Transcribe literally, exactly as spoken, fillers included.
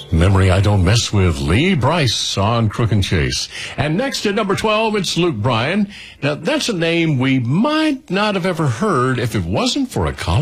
Memory I Don't Mess With, Lee Brice on Crook and Chase. And next at number twelve, it's Luke Bryan. Now, that's a name we might not have ever heard if it wasn't for a college